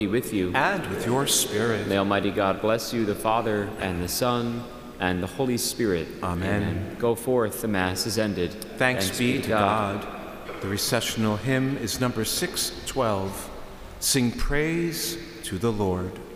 be with you. And with your spirit. May Almighty God bless you, the Father, and the Son, and the Holy Spirit. Amen. Go forth, the Mass is ended. Thanks be to God. The recessional hymn is number 612. Sing praise to the Lord.